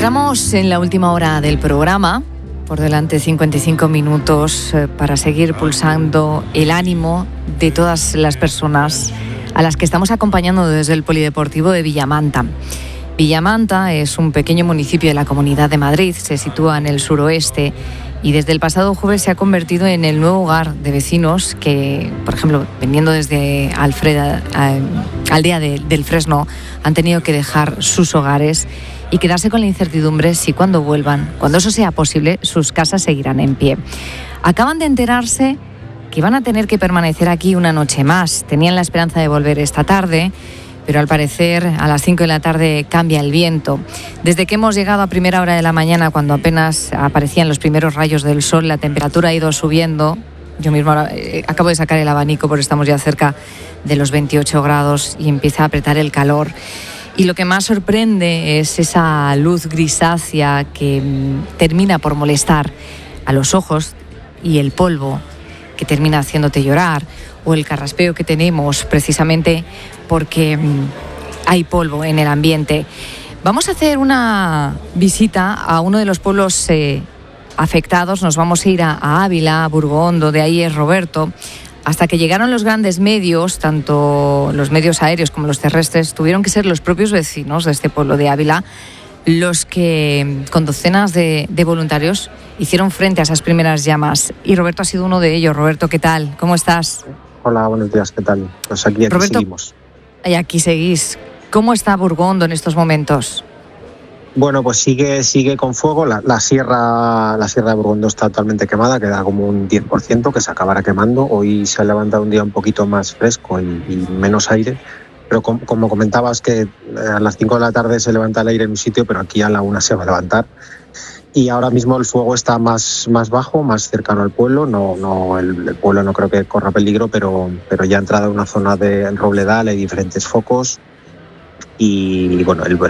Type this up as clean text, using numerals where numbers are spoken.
Entramos en la última hora del programa. Por delante 55 minutos para seguir pulsando el ánimo de todas las personas a las que estamos acompañando desde el Polideportivo de Villamanta. Villamanta es un pequeño municipio de la Comunidad de Madrid, se sitúa en el suroeste y desde el pasado jueves se ha convertido en el nuevo hogar de vecinos que, por ejemplo, viniendo desde Aldea del Fresno, han tenido que dejar sus hogares y quedarse con la incertidumbre si cuando vuelvan, cuando eso sea posible, sus casas seguirán en pie. Acaban de enterarse que van a tener que permanecer aquí una noche más. Tenían la esperanza de volver esta tarde, pero al parecer a las 5 de la tarde cambia el viento. Desde que hemos llegado a primera hora de la mañana, cuando apenas aparecían los primeros rayos del sol, la temperatura ha ido subiendo. Yo misma acabo de sacar el abanico porque estamos ya cerca de los 28 grados y empieza a apretar el calor. Y lo que más sorprende es esa luz grisácea que termina por molestar a los ojos y el polvo que termina haciéndote llorar o el carraspeo que tenemos precisamente porque hay polvo en el ambiente. Vamos a hacer una visita a uno de los pueblos afectados. Nos vamos a ir a Ávila, a Burgondo, de ahí es Roberto. Hasta que llegaron los grandes medios, tanto los medios aéreos como los terrestres, tuvieron que ser los propios vecinos de este pueblo de Ávila los que, con docenas de voluntarios, hicieron frente a esas primeras llamas. Y Roberto ha sido uno de ellos. Roberto, ¿qué tal? ¿Cómo estás? Hola, buenos días, ¿qué tal? Pues aquí Roberto, seguimos. Y aquí seguís. ¿Cómo está Burgondo en estos momentos? Bueno, pues sigue con fuego. La sierra de Burgondo está totalmente quemada, queda como un 10% que se acabará quemando. Hoy se ha levantado un día un poquito más fresco y menos aire, pero como comentabas que a las 5 de la tarde se levanta el aire en un sitio, pero aquí a la 1 se va a levantar. Y ahora mismo el fuego está más bajo, más cercano al pueblo. El pueblo no creo que corra peligro, pero ya ha entrado en una zona de robledal, hay diferentes focos. Y bueno, el